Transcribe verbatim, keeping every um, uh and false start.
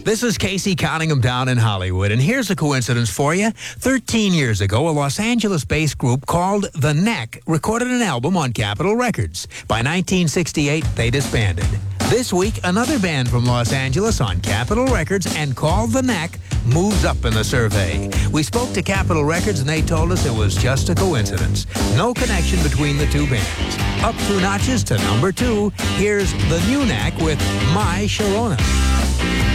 This is Casey counting 'em down in Hollywood, and here's a coincidence for you. Thirteen years ago, a Los Angeles-based group called The Knack recorded an album on Capitol Records. By nineteen sixty-eight, they disbanded. This week, another band from Los Angeles on Capitol Records and called The Knack moves up in the survey. We spoke to Capitol Records, and they told us it was just a coincidence. No connection between the two bands. Up two notches to number two, here's The New Knack with My Sharona.